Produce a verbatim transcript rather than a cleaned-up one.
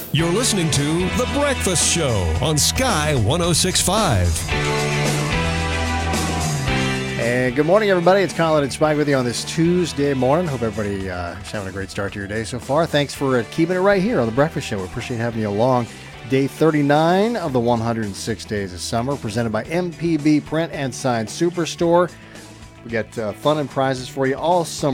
You're listening to The Breakfast Show on Sky one oh six point five. And good morning, everybody. It's Colin and Spike with you on this Tuesday morning. Hope everybody uh, is having a great start to your day so far. Thanks for uh, keeping it right here on The Breakfast Show. We appreciate having you along. Day thirty-nine of the one hundred six Days of Summer, presented by M P B Print and Sign Superstore. We got uh, fun and prizes for you all summer